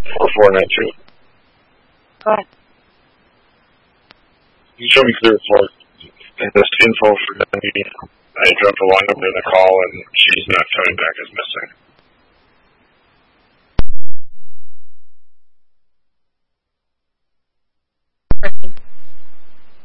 4492. Go ahead. You show me clear for this info for me. I dropped a line over in the call, and she's not coming back as missing.